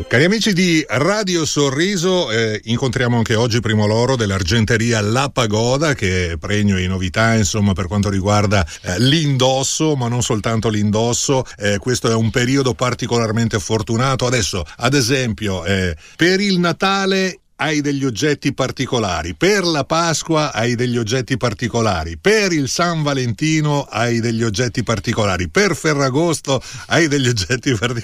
Cari amici di Radio Sorriso, incontriamo anche oggi Primo Loro dell'argenteria La Pagoda, che è pregno di novità, insomma, per quanto riguarda l'indosso, ma non soltanto l'indosso. Questo è un periodo particolarmente fortunato. Adesso, ad esempio, per il Natale hai degli oggetti particolari, per la Pasqua hai degli oggetti particolari, per il San Valentino hai degli oggetti particolari, per Ferragosto hai degli oggetti particolari.